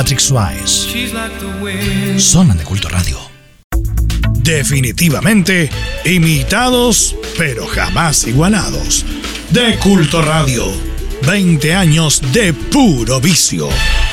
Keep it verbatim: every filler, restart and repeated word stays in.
Patrick Swayze. Zona de Culto Radio. Definitivamente imitados, pero jamás igualados. De Culto Radio. veinte años de puro vicio.